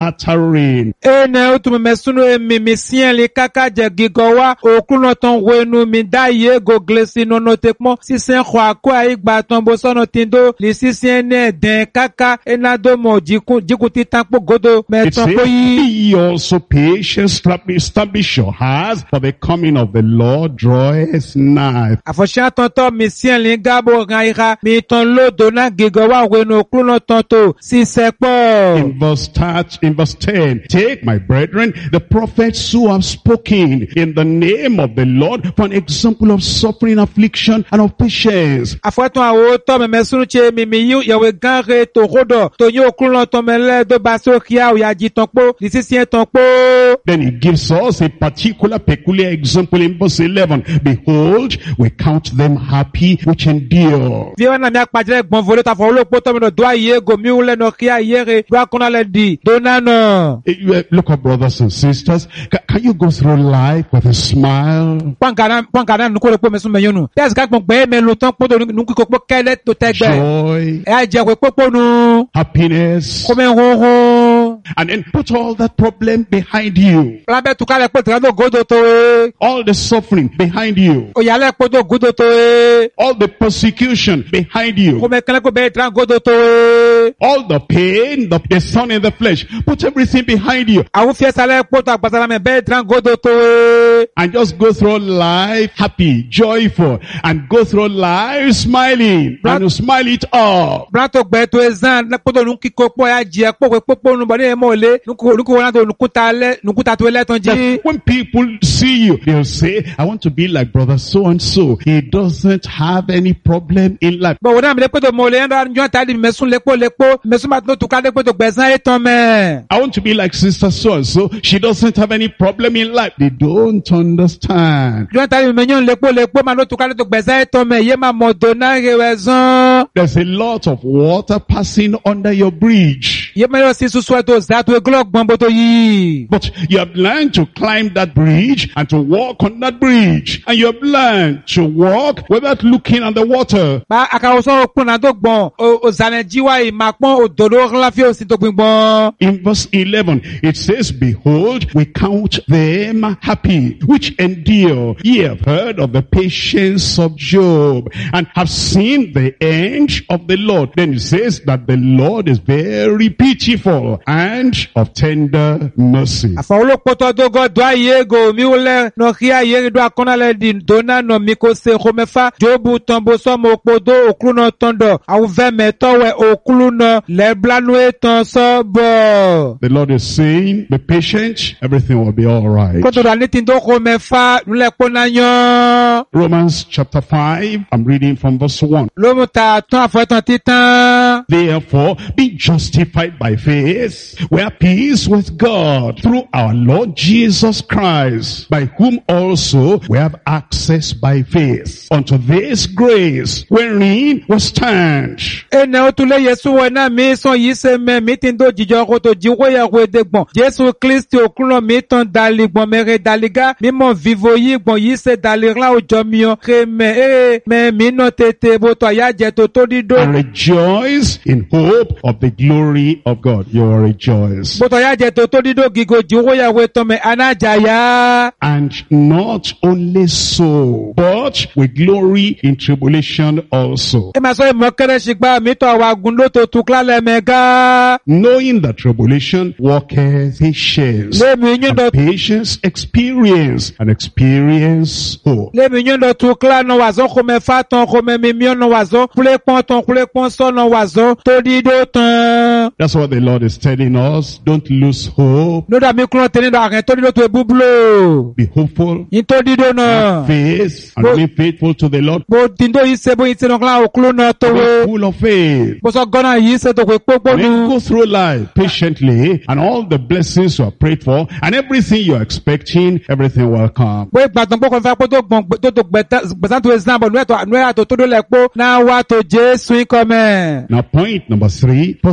latter rain. Ene utume mesunu mi sien li kaka je gigowa okruno ton wenu mi da ye go glesi no notekmo si sen kwa kwa igba ton bo sono tindo li si sien ne den kaka enado mo jikuti tanpo godo me It ton says, po yi. be ye also patient, establish your hearts, for the coming of the Lord draweth nigh. Afosha tonto mi sien li gabo ngaira mi ton lo dona gigowa wenu okruno tonto si sepo. In verse 10, take, my brethren, the prophets who have spoken in the name of the Lord for an example of suffering, affliction, and of patience. Afuaton awo to me mesunu che mi yu yawe ganre to rodo to yo okruno to mele do baso kia o ya ji tonpo li si sien tonpo. Then he gives us a particular, peculiar example in verse 11. Behold, we count them happy which endure. Viwa na mi akpajele gbon vole ta fo lo poto mi no do aye go mi ule no kia yere do akona le di donano. Look up, brothers and sisters. Can you go through life with a smile? Pankana nuko le po mesu meyonu. Des ga gbon gbe me lo tan poto nuko ko po kele to tegbe. Joy, E a je ko popo nu. happiness, Ko me ho. and then put all that problem behind you. Labe tu kale po tra do godo to e. All the suffering behind you. O ya le po do godo to e. All the persecution behind Ko you. me kele ko be tra godo to e. All the pain, the sun in the flesh. Put everything behind you. Awu fiesa le po to agbasara me be tra godo to e. And just go through life happy, joyful, and go through life smiling. And you smile it up. Brato gbe to ezan le po do nu kiko po ya je po po nu bo ni mo le nuko wona do nukuta to le ton ji. That when people see you, they'll say, I want to be like brother so and so. He doesn't have any problem in life. Bo wona mi le po do mo le nda njo ta di mesun lepo mesun ma to ka le po do gbezan etan me. I want to be like sister so and so. She doesn't have any problem in life. They don't understand. Njo ta di menyon lepo ma lo to ka le to gbezan etan me ye ma mo do na rewezon. There's a lot of water passing under your bridge. Ye ma yo si susu to za to glok gbon bo to yi. But you have learned to climb that bridge and to walk on that bridge. And you have learned to walk without looking at the water. Ba akawoso pon na to gbon o zane jiwa i ma pon o dodo la fi o si to gbon. In verse 11, it says, behold, we count them happy, which endure. Ye have heard of the patience of Job, and have seen the end of the Lord. Then it says that the Lord is very pitiful and of tender mercy. Afawolo poto do go do aye go mi ule no kia ye do akona le di dona no mi ko se ko mefa Jobu tombo so mo podo okru no tondo awu ve me towe okru no le blanu etan so bo. The Lord is saying, be patient, everything will be all right. Ko to da ni tin do ko mefa nule ko na yan. Romans chapter 5, I'm reading from verse 1. Lo mo ta ton afotan titan. Therefore, being justified by faith, we have peace with God through our Lord Jesus Christ, by whom also we have access by faith unto this grace wherein we stand. Ene o tule Yesu we na mi son yi se me mi tin do jijo ko to jiwo ya ko de gbon. Jesu Kristi okru no mi ton dali gbon mere daliga mi mo vivo yi gbon yi se dali ran ojo mi o ke me mi no tete bo to ya je to dido. And rejoice in hope of the glory of God. You will rejoice. Bo to ya je to dido gigo jiwo ya we to me anajaya. And not only so, but with glory in tribulation also. E ma so mo kere sigba mi to wa gun lo to tukla le mega. Knowing that tribulation worketh patience, Le mi nyin and do patience experience, and experience hope. le mi nyin do tukla no wazo ko me fa ton ko me mi no wazo kule pon so no wazo to dido tan. That's what the Lord is telling us. Don't lose hope. No da mi kuro teni do akin to dido to ebublo. Be hopeful. Yin to dido Have na. faith and Bo- remain faithful to the Lord. Bo dindo yi se bo yin se no kla oklo na to Be we. full of faith. Bo so gona yi se to we popo And then nu. go through life patiently, and all the blessings you are prayed for and everything you are expecting, everything will come. Bo igbadan po ko fa po to gbon to gbesan to exam bo nu e to do le po na wa to Jesu in come. Now point number 3, personal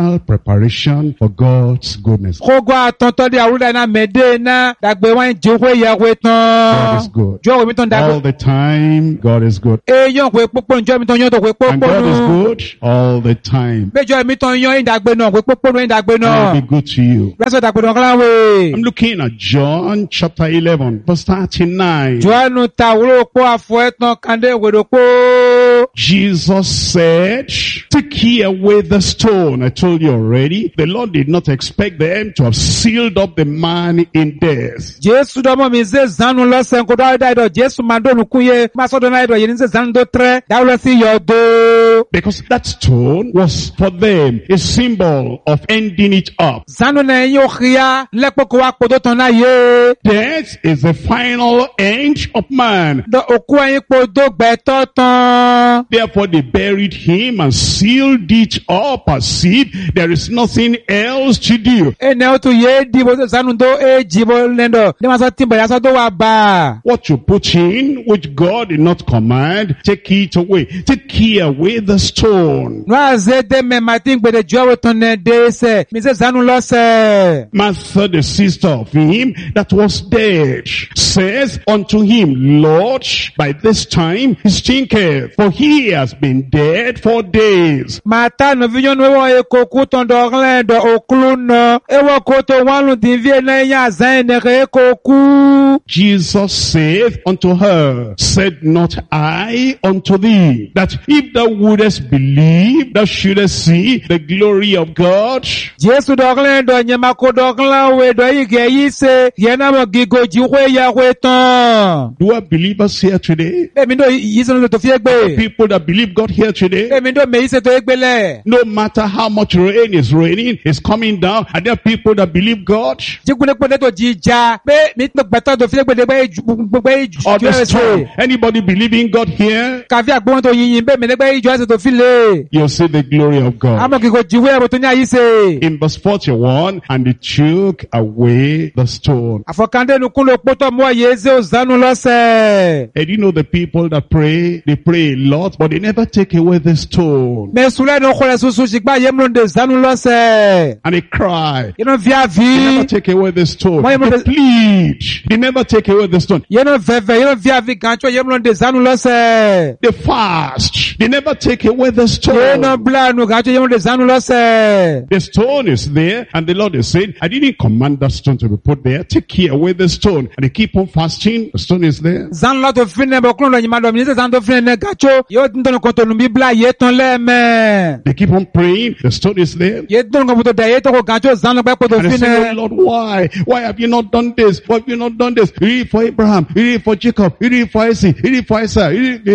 final preparation for God's goodness. Kogo atontɔ di awuda na mede na dagbe wan jiwe yawe God tán. is good. Jɔ mi tán All dagbe. the time, God is good. Eyɔn kwe kpokpo njɔ mi tán yɔn tó kwe And kpokpo God is nu. good all the time. Bejɔ mi tán yɔn dagbe nɔ kwe kpokpo nu dagbe And nɔ. He'll be good to you. Rẹ́sọ̀ dagbe nɔ kala we. I'm looking at John chapter 11, verse 39. Jɔnu ta wuro kpo afɔ etɔn kande wedo kpo. Jesus said, take ye away the stone. I told you already, the Lord did not expect them to have sealed up the man in death. Jesu dɔmɔ mi se zanu lɔsɛ nkodo ayi da yi dɔ Jesu ma do nukun ye ma sɔdɔ na yi dɔ yeni se zanu do trɛ dawulɔ si yɔ do. Because that stone was for them a symbol of ending it up. Zanu na yi yɔ xia lɛkpɔkɔ wa kpodo tɔn na ye. Death is the final end of man. Dɔ oku anyi kpodo gbɛtɔ tɔn. Therefore they buried him and sealed it up as if there is nothing else to do. Ene o tu ye di bo se zanu do e jibo lɛndɔ ne ma sɔ timba yasɔ do wa ba. What you put in, which God did not command, take it away. Take ye away the stone. Nua ze de mɛ mati gbede jɔ wo tɔn ne de sɛ mi se zanu lɔsɛ. Martha, the sister of him that was dead, says unto him, Lord, by this time he stinketh, for he has been dead 4 days. Mata novi nyɔnu ewɔ ekoku tɔn dɔ ɣlɛ dɔ oklu nɔ ewɔ koto walu divie ne nya zan ne ke ekoku. Jesus saith unto her, said not I unto thee, that if thou wouldest believe, thou shouldest see the glory of God? Jesu dɔ ɣlɛ dɔ nyemako dɔ ɣlɛ we dɔ yi ke yi se yena mo gigo jiwe ya we tɔn. Do I believers here today? Emi do yi se no to fie gbe. People that believe God here today? Emi do me yi se to egbe lɛ. No matter how much rain is raining, is coming down, are there people that believe God? Jikune kpɔnɛ to jija pe mi to gbɛtɔ do fie gbe de gbɛ yi Or the ju storm? ɛsɛ. Anybody believing God here? Kafi agbɔn to yiyin pe mi de gbɛ yi ju ɛsɛ to fi le. You'll see the glory of God. Amo gigo jiwe ya bo to nya yi se. In verse 41, and they took away the stone. Afɔkande nukun lo kpɔtɔ mɔ yeze o zanu lɔsɛ. And you know the people that pray, they pray a lot, but they never take away the stone. Mɛ sulɛ no xɔlɛ susu sigba yemlo de zanu lɔsɛ. And they cry. Yeno They never viavi. take away the stone. Why They am I- plead. They never take away the stone. Yeno vɛvɛ yeno viavi gantsɔ yemlo de zanu lɔsɛ. They fast. They never take away the stone. Yeno bla nu gantsɔ yemlo de zanu lɔsɛ. The stone is there, and the Lord is saying, I didn't command that stone to be put there. Take care away the stone. And they keep on fasting. The stone is there. Zanu lɔ to finɛ bɔ kulon dɔ nyima dɔ mi se zanu to finɛ ne gantsɔ. Yɔ ntɔnu kɔntɔ nu bi bla ye tɔn lɛmɛ. They keep on praying. The stone is there. Ye tɔnu kɔntɔ da ye tɔgɔ gantsɔ zanu gbɛ kɔntɔ And they say, oh finɛ. Lord, why? Why have you not done this? Why have you not done this? You did it for Abraham. You did it for Jacob. You did it for Isaac. You did it for Isaac.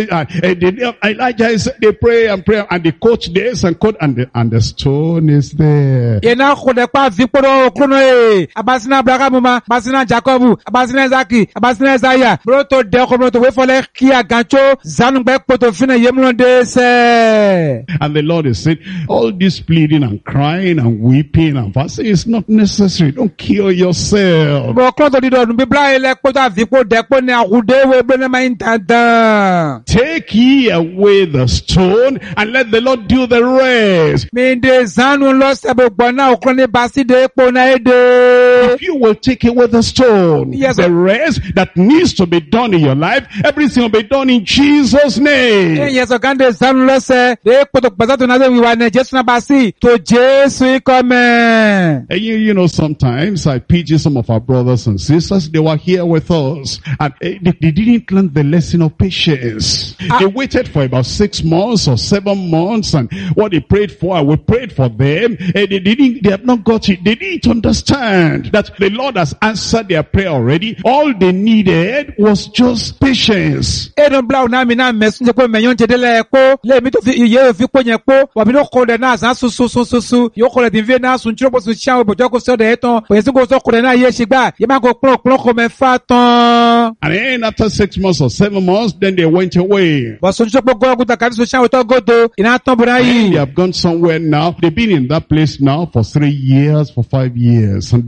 Elijah is, they pray and pray and they quote this and quote and the stone is there. Yena xɔlɛ kpa vi kpɔdɔ kulon ye. Abasina Abrahamu ma, abasina Jacobu, abasina Isaki, abasina Isaiah. Broto de kɔmɔ to wefɔlɛ kia gantsɔ zanu gbɛ kpɔtɔ finɛ yemlo de sɛ. And the Lord is saying, all this pleading and crying and weeping and fasting is not necessary. Don't kill yourself. Bɔn kulon tɔ di dɔ nu bi bla ye lɛ kpɔtɔ avi kpɔ dɛ kpɔ ne ahude we bɛ ne ma yin dandan. Take ye away the stone and let the Lord do the rest. Mi de zanu lɔsɛ bɛ gbɔ na okulon ni basi de kpɔ na ye de. If you will take away the stone, Yes, the sir. rest that needs to be done in your life, everything will be done in Jesus' name. Yẹ sọ kan de zanu lɔsɛ de kpɔtɔ gbɛsɛ to na se wiwa ne Jesu na basi to Jesu ikɔmɛ. And you know, sometimes I pity some of our brothers and sisters. They were here with us and they didn't learn the lesson of patience. They waited for about 6 months or 7 months, and what they prayed for, and we prayed for them. They have not got it. They didn't understand that the Lord has answered their prayer already. All they needed was just patience. Edun bla na mi na mɛsun jɛ ko mɛnyɔn jɛ de lɛ ko lɛ mi to fi iye fi ko ɲɛ ko wa mi no kɔ dɛ na zan susu yɔ kɔ dɛ di fi na sun tiro ko sun sian o bɔjɔ ko sɔ dɛ etɔn o yɛsi ko sɔ kɔ dɛ na ye sigba ye ma ko kplɔ ko mɛ fa tɔn. And then after 6 months or 7 months, then they went away. Bɔn sun tiro ko gɔlɔ kuta kabi sun sian o tɔ godo ina tɔn bɔra They yi. have gone somewhere now. They've been in that place now for 3 years, for 5 years. And then if you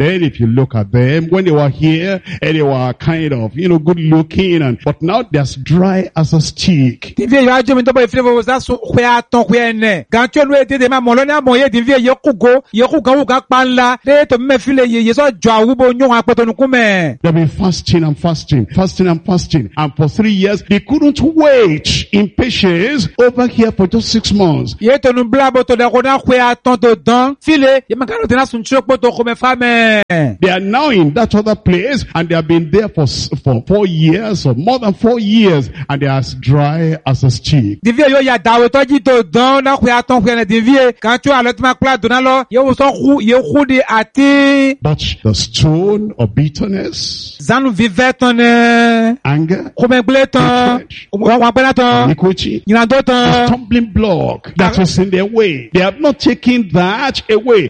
you look at them, when they were here, and they were kind of, good looking, but now they're as dry as a stick. Divie yo ajo mi to boy file za so kwe aton kwe ene. Gancho no ete de ma mo lo na mo ye divie yo kugo wu ga panla de to me file ye so jo awubo nyon apoto nu kume. They've been fasting and fasting. And for 3 years, they couldn't wait in patience over here for just 6 months. Ye to nu bla bo to de ko na kwe aton to dan file ye ma karo te na sun choko to ko me fame. They are now in that other place and they have been there for 4 years or more than 4 years and they are as dry as a stick. Divie yo ya dawe to ji to dan na kwe aton kwe ne divie kan tu alot ma kla do na lo ye wo so khu ye khu de ati. But the stone of bitterness, Zanu vivetone anger, hatred, iniquity, the stumbling block that was in their way, they have not taken that away.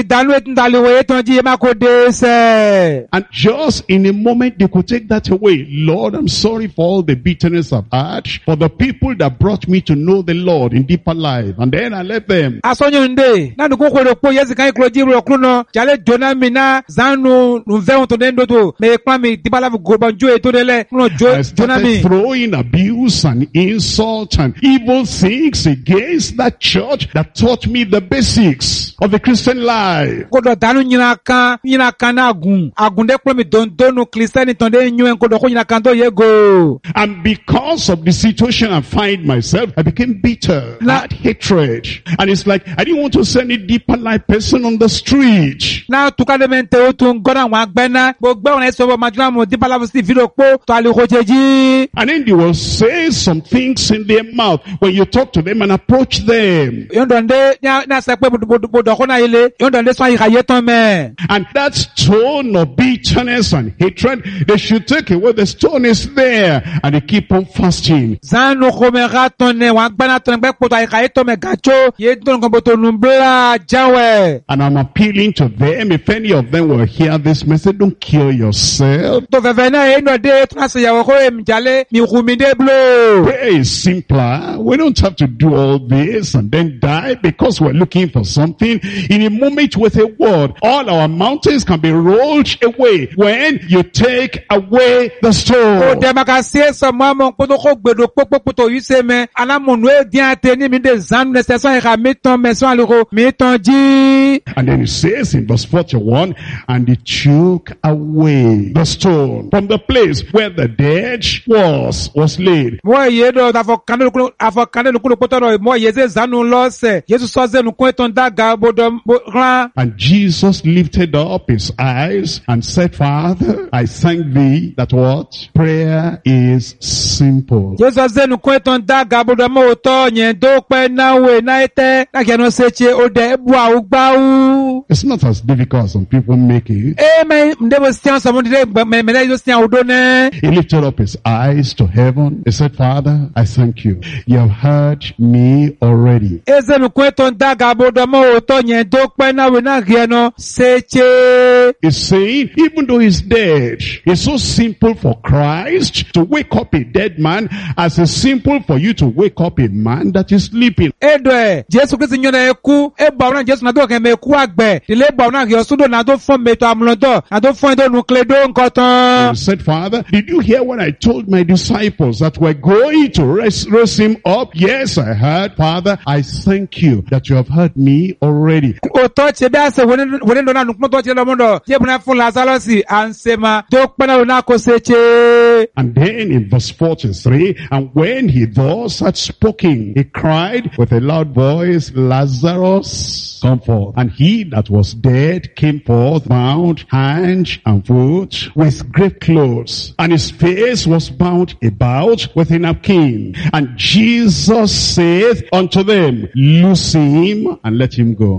And just in a moment they could take that away. Lord, I'm sorry for all the bitterness I've had, for the people that brought me to know the Lord in deeper life, and then I let them. I started throwing abuse and insult and evil things against that church that taught me the basics of the Christian life. And because of the situation I find myself, I became bitter, had hatred. And it's like, I didn't want to send a deeper life person on the street. And then they will say some things in their mouth when you talk to them and approach them. And that stone of bitterness and hatred, they should take away. The stone is there and they keep on fasting. And I'm appealing to them, if any of them will hear this message, don't kill yourself. Prayer is simpler. We don't have to do all this and then die because we're looking for something. In a moment with a word, all our mountains can be rolled away when you take away the stone. And then it says in verse 41, and they took away the stone from the place where the dead was laid. And Jesus lifted up his eyes and said, Father, I thank thee that what? Prayer is simple. It's not as difficult as some people make it. He lifted up his eyes to heaven. He said, Father, I thank you. You have heard me already. He's saying, even though he's dead, it's so simple for Christ to wake up a dead man as it's simple for you to wake up a man that is sleeping. He said, Father, did you hear when I told my disciples that we're going to raise him up? Yes, I heard. Father, I thank you that you have heard me already. And then in verse 43, and when he thus had spoken, he cried with a loud voice, Lazarus, come forth. And he that was dead came forth, bound hand and foot with grave clothes, and his face was bound about with a napkin. And Jesus saith unto them, loose him and let him go.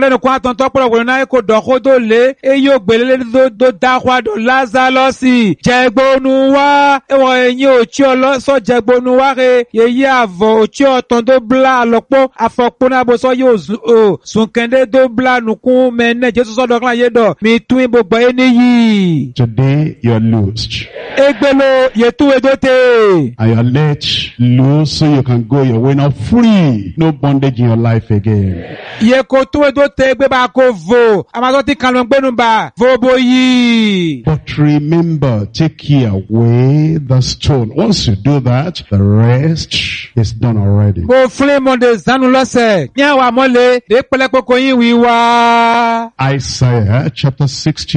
Today you are loosed. And you are let loose so you can go your way now free. No bondage in your life again. gbà voboyi. But remember, take ye away the stone. Once you do that, the rest is done already. Mo fúnlé mọ́ndé zanu lọ́sẹ̀. Ní àwọn àmọ́lé, lè pẹ́lẹ́ pọ́kọ́ yín wí wá. Isaiah chapter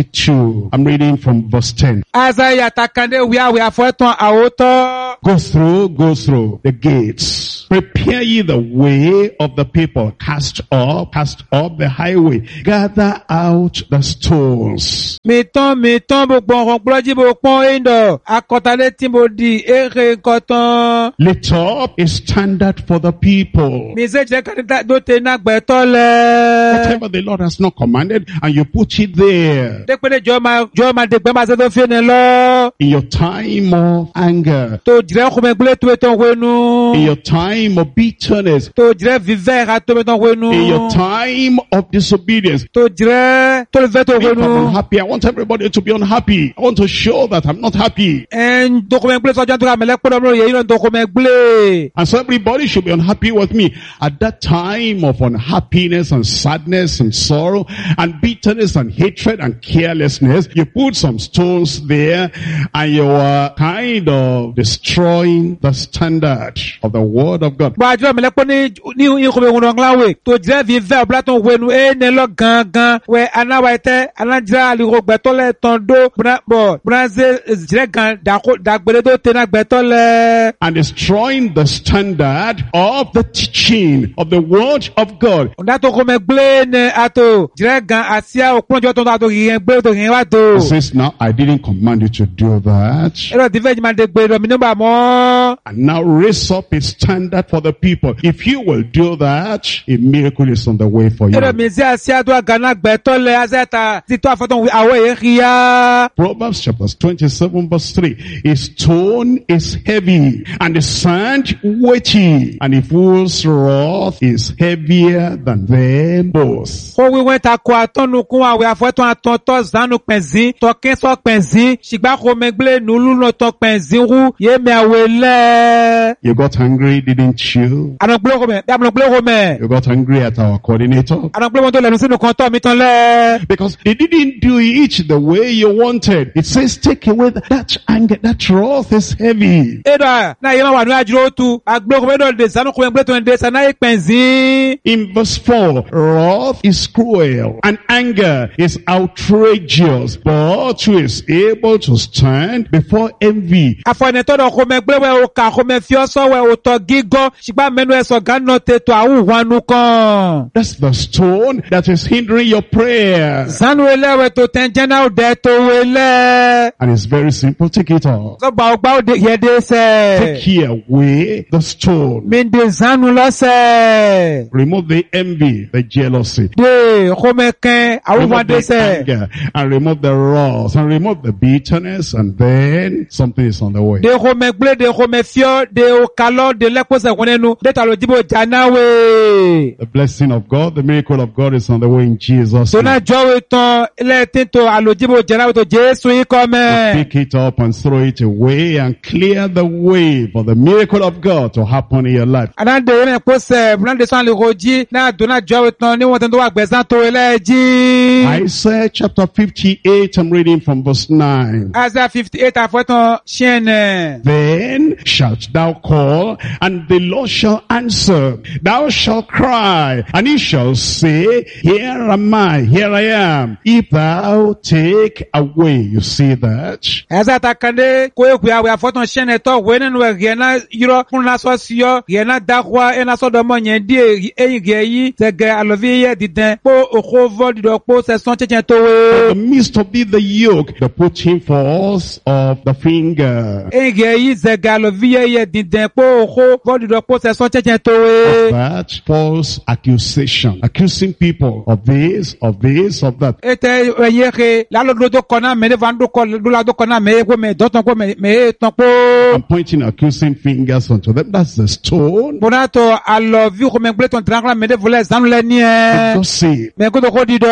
62. I'm reading from verse 10. Isaiah takande wíwá àfọ́tán àwòtọ́. Go through the gates. Prepare ye the way of the people. Cast up the highway. Gather out the stones. Mìtán gbogbo ọ̀rọ̀ gbọ́dọ̀ bó pọ́n ẹ̀dọ̀. Akọ̀tàlẹ́ tí mo di èrè kọ̀tàn. Lift up a standard for the people. Mi ṣe jẹ́ kàdé dóte náà gbẹ̀tọ́ lẹ̀. Whatever the Lord has not commanded, and you put it there. Dépẹ́lẹ́ jọ́ máa dẹ̀gbẹ́ máa ṣe tó fi ní lọ. In your time of anger. Tó jìrẹ́ kùmẹ̀ gbélé tó ètò wẹnu. In your time of bitterness. Tó jìrẹ́ vivẹ́ ra tó ètò wẹnu. In your time of disobedience. Tó jìrẹ́ tó lè fẹ́ tó If I'm wẹnu. unhappy, I want everybody to be unhappy. I want to show that I'm not happy. Dókòmẹ̀ gbélé sọ́jà tó kà mẹ́lẹ́ pọ́nrọ́ mọ́ yẹ̀yìn náà dókòmẹ̀ gbélé. And so everybody should be unhappy with me. At that time of unhappiness and sadness and sorrow and bitterness and hatred and carelessness, you put some stones there and you are kind of destroying the standard of the word of God. Gbàjọ́ mẹ́lẹ́ pọ́n ní ìkọ̀mẹ̀ wọn láwẹ̀. Tó jìrẹ́ vivẹ́ ọ̀bùlá tó wẹnu ní lọ gangan. Wẹ̀ anáwà ẹ̀tẹ́ anájìrẹ́ àlìkò gbẹ̀tọ́lẹ̀ tán dó. Bùnázé jìrẹ́ gan dàgbélé tó tẹ̀ náà gbẹ̀tọ́lẹ̀. And destroying the standard of the teaching of the word of God. Ọ̀dà tó kọ́ mẹ́ gbélé ní àtò jìrẹ́ gan àsíá òkúnjọ́ tó ń àtò yìnyẹn gbélé tó yìnyẹn wá tó. It says now, I didn't command you to do that. Ẹ̀rọ ti fẹ́ jì máa dé gbé lọ mi nígbà mọ́. And now raise up a standard for the people. If you will do that, a miracle is on the way for you. Ẹ̀rọ mi sí àsíá tó àgànà gbẹ̀tọ́lẹ̀ àzẹ́ta títọ́ àfọ́tán àwọ̀ èyí kìíyá. Proverbs chapter 27 verse 3. A stone is heavy and the sand weighty, and a fool's wrath is heavier than them both. Kó wíwẹ́ ta kó àtọ́nukún àwẹ̀ àfọ́tán àtọ́tọ́ zánú pẹ̀zín tọkẹ́ sọ pẹ̀zín ṣìgbà kó mẹ́gbélé nùlú náà tọ pẹ̀zín rú yémi àwẹ̀ lẹ́. You got angry, didn't you? Ànàgbélé You got angry at our coordinator? Ànàgbélé wọn tó lẹ́nu sínú kan tọ́ mi tán lẹ́. Because they didn't do it the way you wanted. It says take away that anger, that wrath is heavy. Ẹ̀dọ̀ náà yẹ́ máa wà ní àjúrò tu àgbélé kọ́mẹ́dọ̀ dè sánú kọ́mẹ́gbélé tó ń dè sáná pẹ̀zín. In verse 4, wrath is cruel and anger is outrageous, but who is able to stand before envy? Àfọ̀nẹ́tọ́dọ̀ kọ́mẹ́gbélé wẹ̀ òkà kọ́mẹ́fíọ́sọ́ wẹ̀ òtọ́ gígọ́ ṣùgbọ́n mẹ́nu ẹ̀sọ̀ gánà tètò àwùwánu kan. That's the stone that is hindering your prayer. Zanu elewe to tenjena ode to wele. And it's very simple. Take it off. So ba ode yede se. Take ye away the stone. Min de zanu lo se. Remove the envy, the jealousy. De khomeken Remove awuwa de the se. anger and remove the wrath and remove the bitterness, and then something is on the way. De khomegle de khomefio de okalo de lekose wonenu de talo jibo janawe. The blessing of God, the miracle of God is on the way in Jesus' So na name. jowe ton ile tinto alojibo janawe to Jesu yi come. Pick it up and throw it away and clear the way for the miracle of God to happen in your life. Anande yene pose blande san le roji na dona jowe ton ni won ton wa gbesan to eleji. Isaiah chapter 58, I'm reading from verse 9. Isaiah 58 afweton chienne. Then shalt thou call, and the Lord shall answer. Thou shalt cry, and he shall say, here am I, here I am. If thou take away, you see that? Isaiah takande ko eku awe afweton chienne to we nenu riena yiro fun na so siyo riena dakwa ena so do mo yen di eyin ge yi tege alovi ye diden po okovo dido po se son chechen to In the we. midst of thee the yoke, the putting forth of the finger. Eyin ge yi zege alovi ye diden po okovo dido po se son chechen to we. That false accusation, accusing people of this, of that. Ete yeke lalo do kona me vandu ko dula do kona me ko me doton ko me ton po. I'm pointing accusing fingers unto them. That's the stone. Bonato alo vi ko me gble ton drangla me de voler zanu le ni Just say, me ko do ko di do.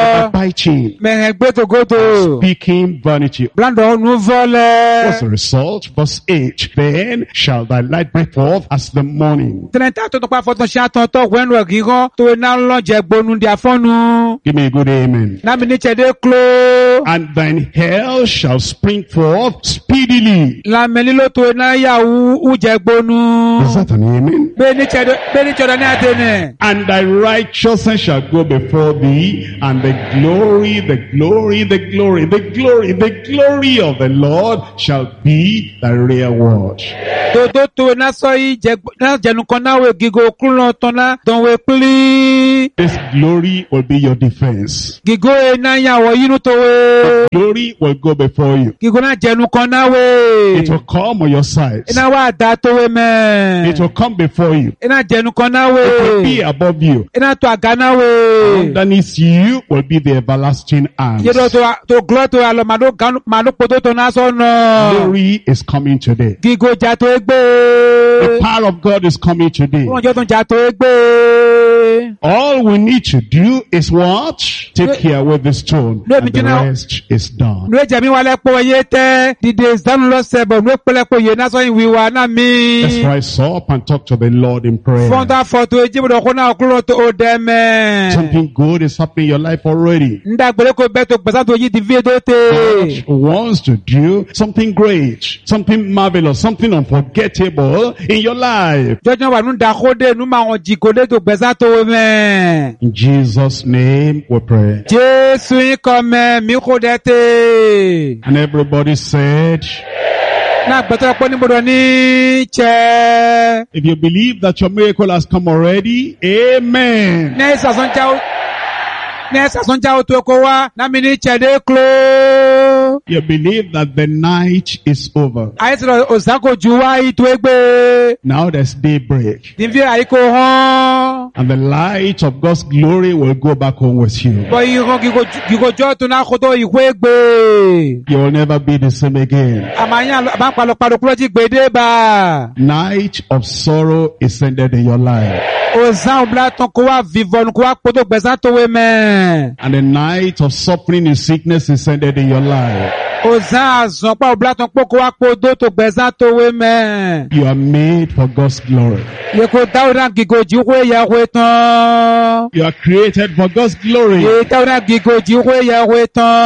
backbiting, Mẹ̀hẹ̀ gbẹ́tògótò. speaking vanity. Blandọ̀ ọ̀nù vọ́lẹ̀. What's the result? Verse 8. Then shall thy light break forth as the morning. Tẹ́lẹ̀ntà tó tọpa fọ́tọ̀ ṣe àtọ̀tọ̀ wẹ́nu ẹ̀gígán tó iná lọ́jẹ̀ gbónú di àfọ́nu. Give me a good amen. Námi ní ṣẹ̀dé kló. And thine hair shall spring forth speedily. Lámẹ́lí ló tó iná yàwó ùjẹ̀ gbónú. Is that an amen? Bẹ́ẹ̀ ní ṣẹ̀dọ̀ ní àtẹnẹ̀. And thy righteousness shall go before thee, and the glory, the glory, the glory, the glory, the glory of the Lord shall be thy rear watch. Dodo to iná sọ yìí jẹnu kan náà wẹ̀ gígó kúrò tán náà dánwó pílí. This glory will be your defense. Gígó iná yàwó yínú tó wẹ̀. Glory will go before you. Gígó náà jẹnu kan náà wẹ̀. It will come on your sides. Iná wà dá tó wẹ̀ mẹ́. It will come before you. Iná jẹnu kan náà It will wẹ̀. be above you. Iná tó àga náà wẹ̀. Underneath you will be the everlasting arms. Yẹ́dọ̀ tó glọ́ tó àlọ́ màdó kpótó tó náà sọ nọ. Glory is coming today. Gígó jà tó gbé. The power of God is coming today. Wọ́n jọ́ tó jà tó gbé. All we need to do is what? Take care with the stone. And the rest is done. Nú ẹ̀jẹ̀ mi wà lẹ́pọ̀ yé tẹ́. Dìde ìsánú lọ́sẹ̀ bọ̀ nú ẹ̀pẹ̀lẹ́pọ̀ yé náà sọ́yìn wíwá náà mi. Let's rise up and talk to the Lord in prayer. Fọ́ńtà fọ́tò ìjìbìdọ̀ kó náà kúrò tó o dẹ́ mẹ́. Something good is happening in your life already. Ndá gbèrè kò bẹ́ẹ̀ tó gbèsè tó yí di fídíò tè. God wants to do something great, something marvelous, something unforgettable in your life. Jọ́jọ́ wà nú dàkóde nú máa wọn jì kóde tó gbèsè tó o mẹ́. In Jesus' name we pray. Jésù yín kọ́ mẹ́ mi kó dẹ́ tè. And everybody said, Náà gbẹ̀tọ̀ pé níbodò ní tsẹ́. if you believe that your miracle has come already, amen. Ní ẹ̀sàsán jáwó tó kó wá, náà mi ní tsẹ̀dé kló. You believe that the night is over. Àyẹ̀sọ̀rọ̀ òsàkó ju wá ìtò ẹgbẹ́. Now there's daybreak. Níbi àyíkó hàn. And the light of God's glory will go back home with you. Bọ̀ ìhàn gígójọ́ tó náà kótó ìwé gbé. You will never be the same again. Àmà pàlọ́pàlọ́ kúrò jí gbèdé bá. Night of sorrow is ended in your life. Òsàn òbílà tán kó wá vivọ́nù kó wá kótó gbẹ̀sán tó wé mẹ́. And the night of suffering and sickness is ended in your life. Òsàn àzọ̀pá òbílà tán kó wá kótó tó gbẹ̀sán tó wé mẹ́. You are made for God's glory. Yẹ kó dáwọ́ náà gígójì wé yẹ wé tán. You are created for God's glory. Yẹ dáwọ́ náà gígójì wé yẹ wé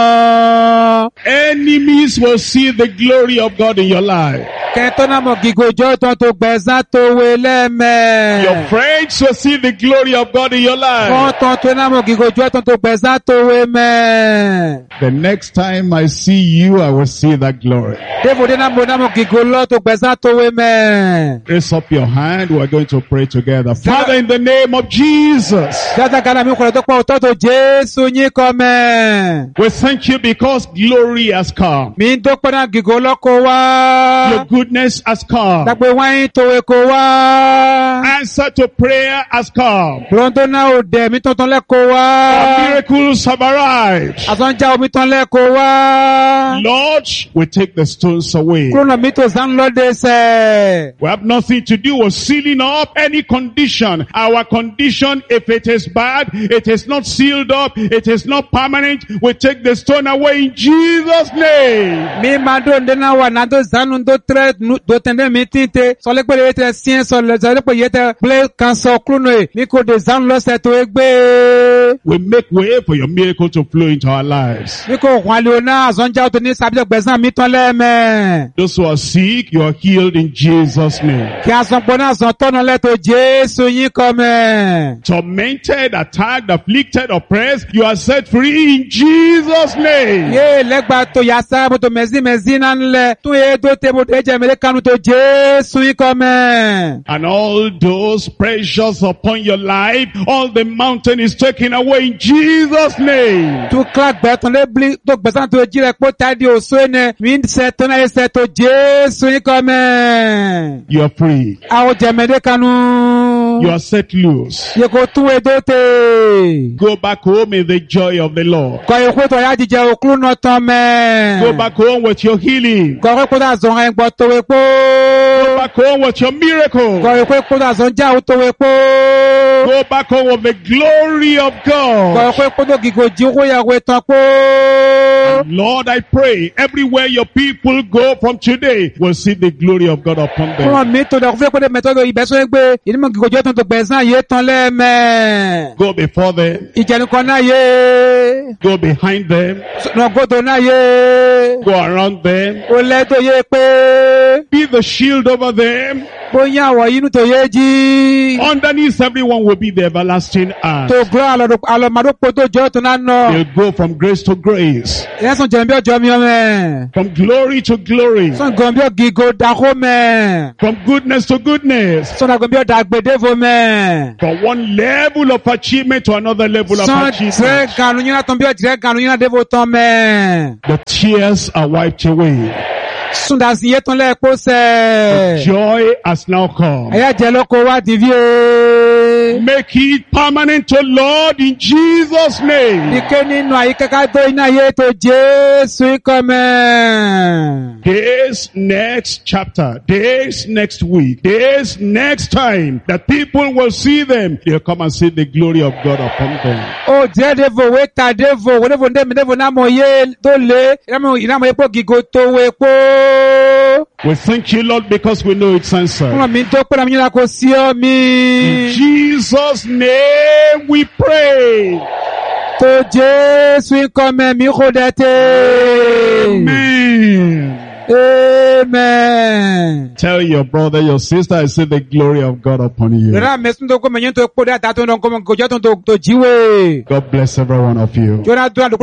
tán. Enemies will see the glory of God in your life. Kẹ́tọ́ náà mọ̀ gígójọ́ tán tó gbẹ̀sán tó wé lẹ́mẹ̀. Your friends will see the glory of God in your life. Kọ́tọ́ tó náà mọ̀ gígójọ́ tán tó gbẹ̀sán tó wé mẹ́. The next time I see you, I will see that glory. Défòdé náà mọ̀ gígó lọ́ tó gbẹ̀sán tó wé mẹ́. Raise up your hand. We are going to pray together. Father, in the name of Jesus, Jáde gánà mi kọ̀rọ̀ tó pọ̀ tó tó Jésù yín kọ́ mẹ́. we thank you because glory has come. Mi ń dópẹ́ náà gígó lọ́kọ̀ wá. Your goodness has come. Dàgbé wáyé tó ekò wá. Answer to prayer has come. Lọ́ńdó náà ò dẹ̀ mí tọ̀tàn lẹ́kọ̀ọ́ wá. Our miracles have arrived. Àtọ́njá omi tán lẹ́kọ̀ọ́ wá. Lord, we take the stones away. Kúrò mi tó sán lọ́dẹ sẹ̀. We have nothing to do with sealing up any condition. Our condition, if it is bad, it is not sealed up, it is not permanent. We take the stone away in Jesus' name. Mi máa dó ndé náà wà náà tó sánú tó tẹ̀lé mi títẹ̀. Sọlẹ́pẹ̀lẹ̀ yẹ tẹ síẹ́ sọlẹ́pẹ̀lẹ̀ yẹ tẹ plé kan sọ kúrò nù. Mi kò dé sánú lọ́sẹ̀ tó gbé. We make way for your miracle to flow into our lives. Mi kò wàlẹ̀ náà àzọ́njá tó ní sábẹ́ gbẹ̀sán mi tán lẹ́mẹ̀. Those who are sick, you are healed in Jesus' name. Kí a sọ pé náà sọ tọ́nà lẹ́tọ̀ Jésù yín kọ́ mẹ́. Tormented, attacked, afflicted, oppressed, you are set free in Jesus' name. Yé lẹ́gbàá tó yà sábà tó mẹ́sí náà ńlẹ̀ tó yẹ tó tẹ́ bó tó ẹ̀jẹ̀ mẹ́lẹ́ kánú tó Jésù yín kọ́ mẹ́. And all those pressures upon your life, all the mountain is taken away in Jesus' name. Tó kílá gbẹ̀tàn lébílí tó gbẹ̀sán tó jí rẹ̀ pé tàdí òṣù ẹ̀nẹ̀ mi ń sẹ̀ tó náà ẹsẹ̀ tó Jésù yín kọ́ mẹ́. You are free. Àwọn jẹ̀mẹ́lẹ́ kánú. You are set loose. Ye ko tu edote. Go back home in the joy of the Lord. Ko ekwe to ya jije oklu no tan me. Go back home with your healing. Ko ekwe da zon en gbo to epo. Go back home with your miracle. Ko ekwe da zon ja o to epo. Go back home with the glory of Ko God. ekwe do gigo ji wo ya we tan po. Lord, I pray everywhere your people go from today will see the glory of God upon them. Ko mi to da ko fe ko de meto do ibeso egbe. Ini mo gigo jo tan to gbezan ye tan le me. Go before them. Ijenu kan na ye. Go behind them. No godo na ye. Go around them. O le to ye pe. Be the shield over them. Bóyá àwọ̀ inú tó yé jí. Underneath everyone will be the everlasting arm. Tó gbọ́ àlọ́màdópo tó jọ́ tó náà nọ. They'll go from grace to grace. Ẹ̀sùn jẹ̀mí bí ọjọ́ mi ọmọ. From glory to glory. Sọ̀n gan bí ọ̀gígo dàkó mẹ́. From goodness to goodness. Sọ̀n àgbẹ̀ bí ọ̀dà àgbèdévo mẹ́. From one level of achievement to another level of Sọ̀n tẹ́ achievement. gànú yín látàn bí ọ̀jẹ̀ gànú yín àdévo tán mẹ́. The tears are wiped away. Sùn dà sí iye tán lẹ́ẹ̀kọ́ sẹ́. Joy has now come. Ẹ̀yà jẹ́ lọ́kọ̀ wá dìbí o. Make it permanent, O Lord, in Jesus' name. Ike nínú àyíkẹ́ká tó iná yé tó Jésù ikọ̀ mẹ́. This next chapter, this next week, this next time that people will see them, they'll come and see the glory of God upon them. O jẹ́ devo we ta devo we devo ndemi devo na mo ye tó lé ìrámọ̀ epo gígo tó we epo. We thank you, Lord, because we know it's answered. Fúnra mi tó pé mi yára kó sí ọ In mi. Jesus' name we pray. Tó Jésù ikọ̀ mẹ́mí kó dẹ̀ tẹ́. Amen. Amen. Tell your brother, your sister, I see the glory of God upon you. Lọ́dà mẹ́sùn tó kó mẹ́yìn tó kó dẹ̀ àtàtúndọ̀ kó mọ̀ kó jẹ́ tó jíwèé. God bless every one of you. Jọ́nà tó àdókò